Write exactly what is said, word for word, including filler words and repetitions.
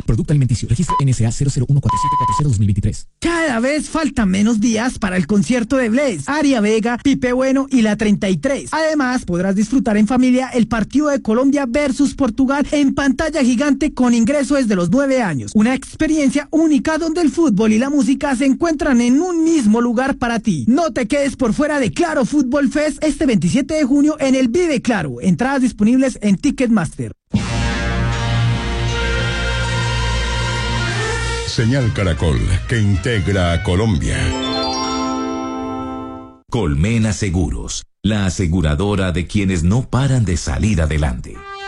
Producto alimenticio. Registro N S A cero cero uno cuatro siete cuatro cero dos mil veintitrés. Cada vez faltan menos días para el concierto de Blaze, Aria Vega, Pipe Bueno y la treinta y tres. Además, podrás disfrutar en familia el partido de Colombia versus Portugal en pantalla gigante con ingreso desde los nueve años. Una experiencia única donde el fútbol y la música se encuentran en un mismo lugar para ti. No te quedes por fuera de Claro Fútbol Fest este veintisiete de junio en el Vive Claro. Entradas disponibles en Ticketmaster. Señal Caracol, que integra a Colombia. Colmena Seguros, la aseguradora de quienes no paran de salir adelante.